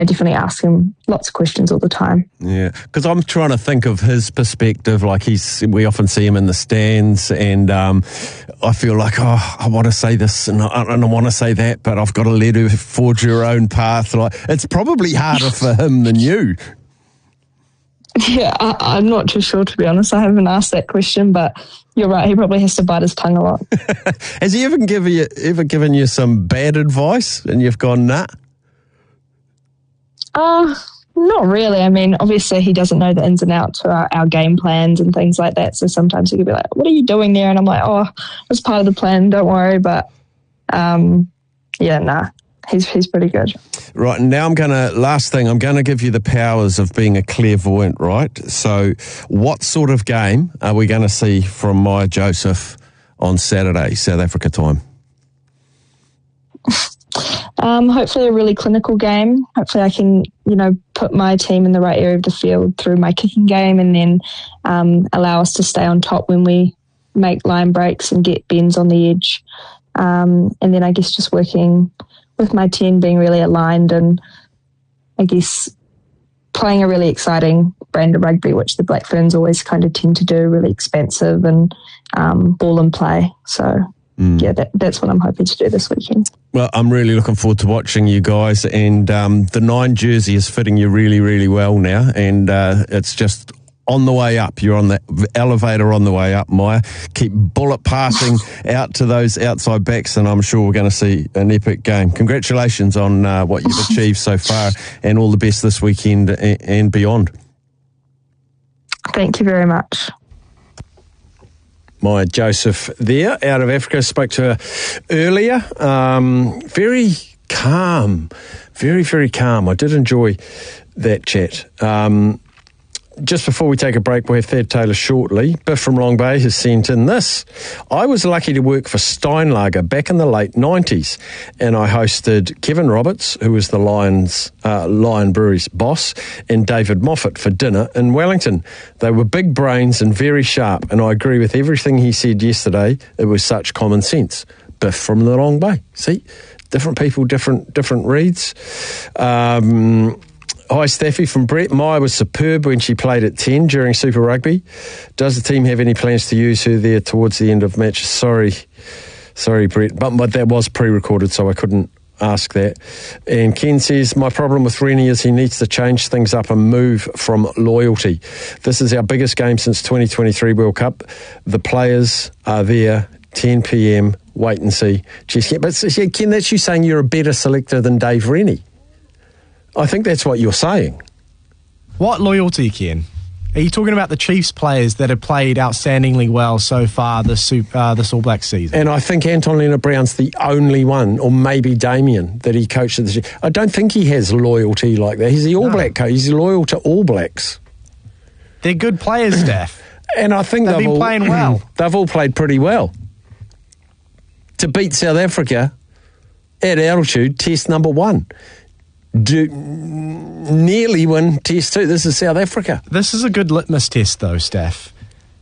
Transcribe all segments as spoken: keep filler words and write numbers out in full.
I definitely ask him lots of questions all the time. Yeah, because I'm trying to think of his perspective. Like he's, we often see him in the stands, and um, I feel like, oh, I want to say this and I, and I want to say that, but I've got to let her forge her own path. Like it's probably harder for him than you. Yeah, I, I'm not too sure, to be honest. I haven't asked that question, but you're right. He probably has to bite his tongue a lot. Has he ever given you ever given you some bad advice, and you've gone nah? Uh, not really. I mean, obviously he doesn't know the ins and outs of our, our game plans and things like that. So sometimes he could be like, what are you doing there? And I'm like, oh, it's part of the plan. Don't worry. But um, yeah, nah, he's, he's pretty good. Right. And now I'm going to, last thing, I'm going to give you the powers of being a clairvoyant, right? So what sort of game are we going to see from Maya Joseph on Saturday, South Africa time? Um, hopefully a really clinical game. Hopefully I can, you know, put my team in the right area of the field through my kicking game, and then um, allow us to stay on top when we make line breaks and get bends on the edge. Um, and then I guess just working with my ten, being really aligned, and I guess playing a really exciting brand of rugby, which the Black Ferns always kind of tend to do, really expansive and um, ball and play. So yeah, that, that's what I'm hoping to do this weekend. Well, I'm really looking forward to watching you guys, and um, the nine jersey is fitting you really, really well now, and uh, it's just on the way up. You're on the elevator on the way up, Maya. Keep bullet passing out to those outside backs, and I'm sure we're going to see an epic game. Congratulations on uh, what you've achieved so far, and all the best this weekend and, and beyond. Thank you very much. Maya Joseph there, out of Africa. Spoke to her earlier. Um, very calm, very, very calm. I did enjoy that chat. Um, just before we take a break, we'll have Thad Taylor shortly. Biff from Long Bay has sent in this. I was lucky to work for Steinlager back in the late nineties, and I hosted Kevin Roberts, who was the Lions, uh, Lion Brewery's boss, and David Moffat for dinner in Wellington. They were big brains and very sharp, and I agree with everything he said yesterday. It was such common sense. Biff from the Long Bay. See, different people, different different reads. Um... Hi, Staffy from Brett. Maya was superb when she played at ten during Super Rugby. Does the team have any plans to use her there towards the end of matches? Sorry, sorry, Brett, but, but that was pre-recorded, so I couldn't ask that. And Ken says, my problem with Rennie is he needs to change things up and move from loyalty. This is our biggest game since twenty twenty-three World Cup. The players are there, ten p.m, wait and see. Jeez, but Ken, that's you saying you're a better selector than Dave Rennie. I think that's what you're saying. What loyalty, Ken? Are you talking about the Chiefs players that have played outstandingly well so far this uh, this All Black season? And I think Anton Lienert-Brown's the only one, or maybe Damien, that he coached at the Chiefs. I don't think he has loyalty like that. He's the All no. Black coach. He's loyal to All Blacks. They're good players, Steph. And I think they've, they've been all, playing well. They've all played pretty well. To beat South Africa at altitude, test number one. Do nearly win test two. This is South Africa. This is a good litmus test, though, Steph.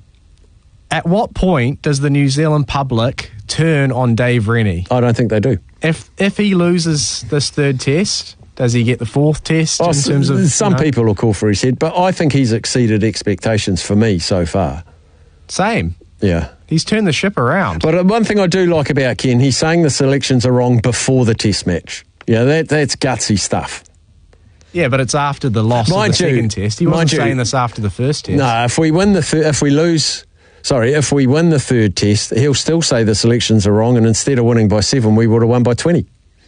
At what point does the New Zealand public turn on Dave Rennie? I don't think they do. If if he loses this third test, does he get the fourth test? Oh, in terms of some you know? people will call for his head, but I think he's exceeded expectations for me so far. Same. Yeah. He's turned the ship around. But one thing I do like about Ken, he's saying the selections are wrong before the test match. Yeah, that that's gutsy stuff. Yeah, but it's after the loss mind of the you, second test. He wasn't saying this after the first test. No, if we win the th- if we lose, sorry, if we win the third test, he'll still say the selections are wrong, and instead of winning by seven, we would have won by twenty.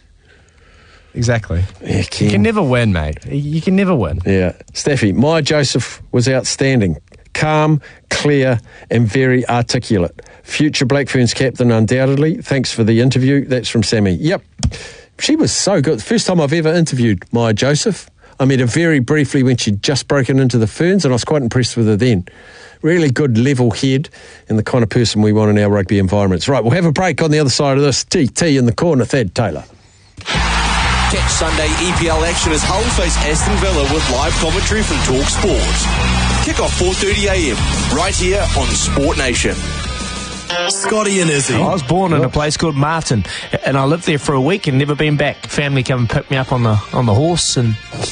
Exactly. Yeah, Ken. You can never win, mate. You can never win. Yeah, Staffy, Maya Joseph was outstanding. Calm, clear, and very articulate. Future Black Ferns captain, undoubtedly. Thanks for the interview. That's from Sammy. Yep. She was so good. First time I've ever interviewed Maya Joseph. I met her very briefly when she'd just broken into the Ferns, and I was quite impressed with her then. Really good level head and the kind of person we want in our rugby environments. Right, we'll have a break on the other side of this. T T in the corner, Thad Taylor. Catch Sunday E P L action as Hull face Aston Villa with live commentary from Talk Sport. Kick off four thirty a m right here on Sport Nation. Scotty and Izzy. I was born in a place called Martin, and I lived there for a week and never been back. Family come and pick me up on the on the horse, and